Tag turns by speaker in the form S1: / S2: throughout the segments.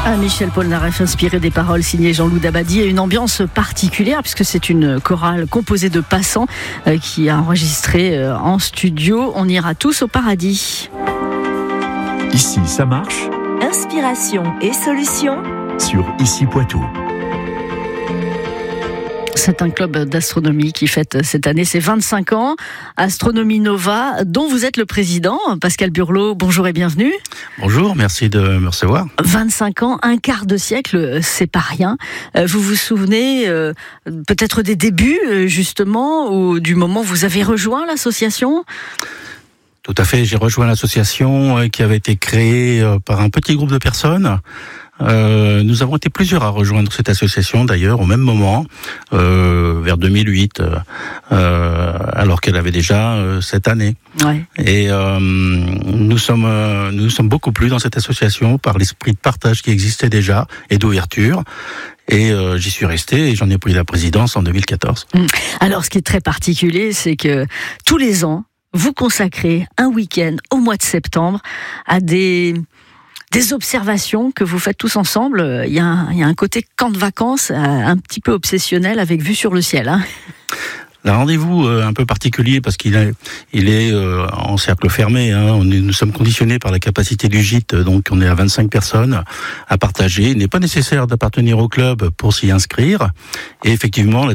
S1: Michel Polnareff, inspiré des paroles signées Jean-Loup Dabadi, et une ambiance particulière puisque c'est une chorale composée de passants qui a enregistré en studio. On ira tous au paradis.
S2: Ici, ça marche.
S3: Inspiration et solutions
S2: Sur Ici Poitou.
S1: C'est un club d'astronomie qui fête cette année ses 25 ans. Astronomie Nova, dont vous êtes le président. Pascal Burlot, bonjour et bienvenue.
S4: Bonjour, merci de me recevoir.
S1: 25 ans, un quart de siècle, c'est pas rien. Vous vous souvenez peut-être des débuts, justement, ou du moment où vous avez rejoint l'association ?
S4: Tout à fait, j'ai rejoint l'association qui avait été créée par un petit groupe de personnes. Nous avons été plusieurs à rejoindre cette association d'ailleurs au même moment, vers 2008, alors qu'elle avait déjà cette année.
S1: Ouais.
S4: Et nous sommes beaucoup plus dans cette association par l'esprit de partage qui existait déjà et d'ouverture. Et j'y suis resté et j'en ai pris la présidence en 2014.
S1: Alors ce qui est très particulier, c'est que tous les ans, vous consacrez un week-end au mois de septembre à des observations que vous faites tous ensemble. Il y a un côté camp de vacances un petit peu obsessionnel avec vue sur le ciel. Hein.
S4: Un rendez-vous un peu particulier parce qu'il est en cercle fermé. Hein. Nous sommes conditionnés par la capacité du gîte, donc on est à 25 personnes à partager. Il n'est pas nécessaire d'appartenir au club pour s'y inscrire. Et effectivement, la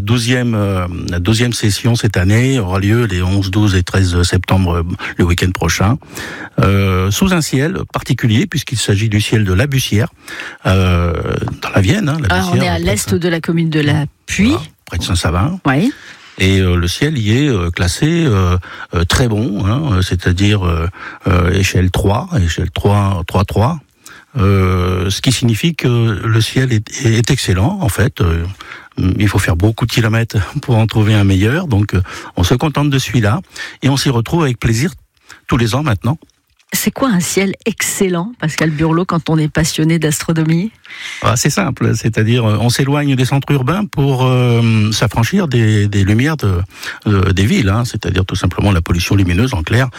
S4: 12e session cette année aura lieu les 11, 12 et 13 septembre, le week-end prochain, sous un ciel particulier puisqu'il s'agit du ciel de la Bussière, dans la Vienne. Hein, la
S1: Alors
S4: Bussière,
S1: on est à l'est de la commune de la Puy.
S4: Voilà, près de Saint-Savin.
S1: Oui.
S4: Et le ciel y est classé très bon, hein, c'est-à-dire échelle 3, échelle 3. Ce qui signifie que le ciel est excellent, en fait. Il faut faire beaucoup de kilomètres pour en trouver un meilleur, donc on se contente de celui-là, et on s'y retrouve avec plaisir tous les ans maintenant.
S1: C'est quoi un ciel excellent, Pascal Burlot, quand on est passionné d'astronomie ?
S4: C'est simple, c'est-à-dire on s'éloigne des centres urbains pour s'affranchir des lumières des villes, hein, c'est-à-dire tout simplement la pollution lumineuse en clair.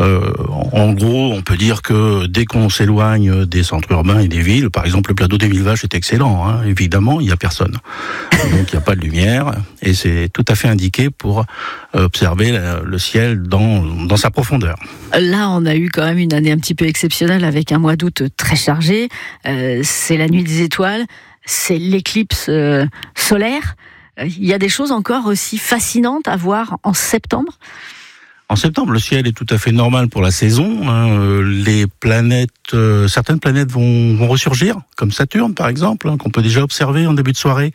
S4: En gros, on peut dire que dès qu'on s'éloigne des centres urbains et des villes, par exemple le plateau des Mille Vaches est excellent, hein, évidemment, il n'y a personne. Donc il n'y a pas de lumière et c'est tout à fait indiqué pour observer le ciel dans sa profondeur.
S1: Là, on a eu quand même une année un petit peu exceptionnelle avec un mois d'août très chargé. C'est la nuit des étoiles, c'est l'éclipse solaire. Il y a des choses encore aussi fascinantes à voir en septembre ?
S4: En septembre, le ciel est tout à fait normal pour la saison. Hein. Les planètes, certaines planètes vont ressurgir, comme Saturne par exemple, hein, qu'on peut déjà observer en début de soirée.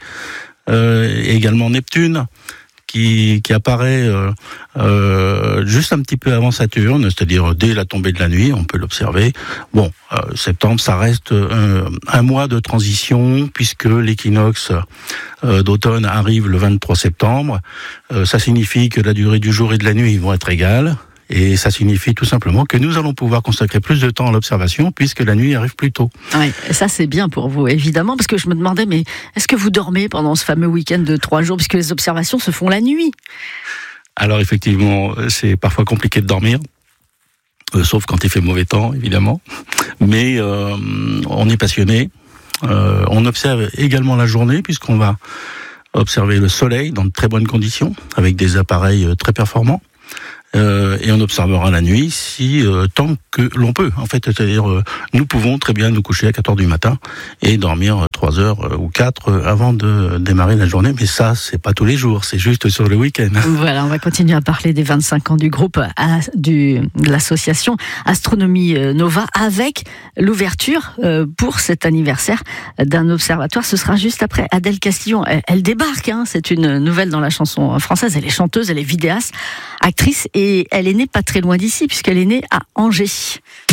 S4: Et également Neptune, qui apparaît juste un petit peu avant Saturne, c'est-à-dire dès la tombée de la nuit, on peut l'observer. Bon, septembre, ça reste un mois de transition, puisque l'équinoxe d'automne arrive le 23 septembre. Ça signifie que la durée du jour et de la nuit vont être égales. Et ça signifie tout simplement que nous allons pouvoir consacrer plus de temps à l'observation puisque la nuit arrive plus tôt.
S1: Oui, ça c'est bien pour vous, évidemment, parce que je me demandais, mais est-ce que vous dormez pendant ce fameux week-end de 3 jours, puisque les observations se font la nuit ?
S4: Alors effectivement, c'est parfois compliqué de dormir, sauf quand il fait mauvais temps, évidemment. Mais on est passionné. On observe également la journée puisqu'on va observer le soleil dans de très bonnes conditions, avec des appareils très performants. Et on observera la nuit tant que l'on peut. En fait, c'est-à-dire nous pouvons très bien nous coucher à 4h du matin et dormir 3 heures ou 4 avant de démarrer la journée. Mais ça, c'est pas tous les jours, c'est juste sur le week-end.
S1: Voilà, on va continuer à parler des 25 ans du groupe, de l'association Astronomie Nova, avec l'ouverture pour cet anniversaire d'un observatoire. Ce sera juste après Adèle Castillon. Elle débarque, hein, c'est une nouvelle dans la chanson française. Elle est chanteuse, elle est vidéaste, actrice, et elle est née pas très loin d'ici, puisqu'elle est née à Angers.